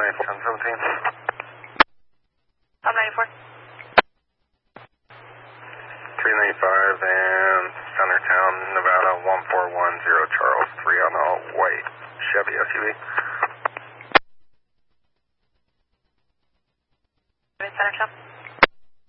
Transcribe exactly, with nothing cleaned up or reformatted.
ninety-four, ten seventeen. I'm ninety-four. three ninety-five and Centertown, Nevada, one four one zero Charles, three on a white Chevy S U V. Centertown.